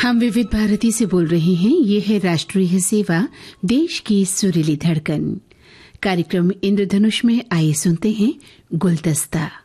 हम विविध भारती से बोल रहे हैं। ये है राष्ट्रीय सेवा, देश की सुरीली धड़कन। कार्यक्रम इंद्रधनुष में आइए सुनते हैं गुलदस्ता।